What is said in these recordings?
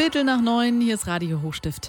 8:15, hier ist Radio Hochstift.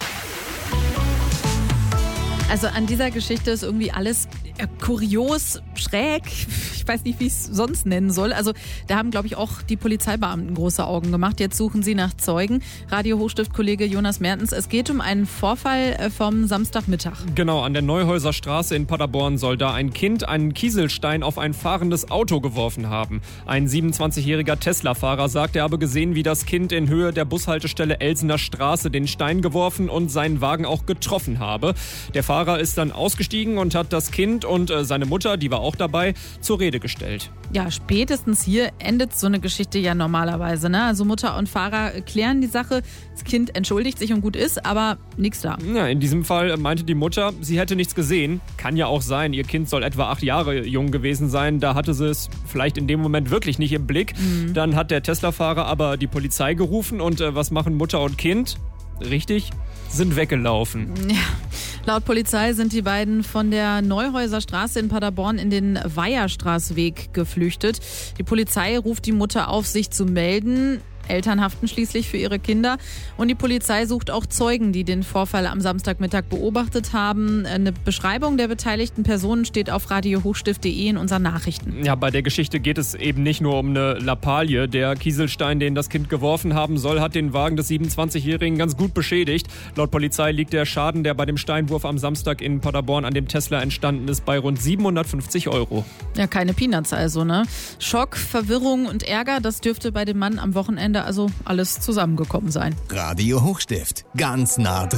Also an dieser Geschichte ist irgendwie alles kurios, schräg. Ich weiß nicht, wie ich es sonst nennen soll. Also da haben, glaube ich, auch die Polizeibeamten große Augen gemacht. Jetzt suchen sie nach Zeugen. Radio Hochstift-Kollege Jonas Mertens. Es geht um einen Vorfall vom Samstagmittag. Genau, an der Neuhäuser Straße in Paderborn soll da ein Kind einen Kieselstein auf ein fahrendes Auto geworfen haben. Ein 27-jähriger Tesla-Fahrer sagt, er habe gesehen, wie das Kind in Höhe der Bushaltestelle Elsener Straße den Stein geworfen und seinen Wagen auch getroffen habe. Der Fahrer ist dann ausgestiegen und hat das Kind und seine Mutter, die war auch dabei, zur Rede gestellt. Ja, spätestens hier endet so eine Geschichte ja normalerweise, ne? Also Mutter und Fahrer klären die Sache, das Kind entschuldigt sich und gut ist, aber nichts da. Ja, in diesem Fall meinte die Mutter, sie hätte nichts gesehen. Kann ja auch sein, ihr Kind soll etwa 8 Jahre jung gewesen sein, da hatte sie es vielleicht in dem Moment wirklich nicht im Blick. Dann hat der Tesla-Fahrer aber die Polizei gerufen und was machen Mutter und Kind? Richtig, sind weggelaufen. Ja. Laut Polizei sind die beiden von der Neuhäuser Straße in Paderborn in den Weiherstraßweg geflüchtet. Die Polizei ruft die Mutter auf, sich zu melden. Eltern haften schließlich für ihre Kinder. Und die Polizei sucht auch Zeugen, die den Vorfall am Samstagmittag beobachtet haben. Eine Beschreibung der beteiligten Personen steht auf radiohochstift.de in unseren Nachrichten. Ja, bei der Geschichte geht es eben nicht nur um eine Lappalie. Der Kieselstein, den das Kind geworfen haben soll, hat den Wagen des 27-Jährigen ganz gut beschädigt. Laut Polizei liegt der Schaden, der bei dem Steinwurf am Samstag in Paderborn an dem Tesla entstanden ist, bei rund 750 €. Ja, keine Peanuts also, ne? Schock, Verwirrung und Ärger, das dürfte bei dem Mann am Wochenende also alles zusammengekommen sein. Radio Hochstift, ganz nah dran.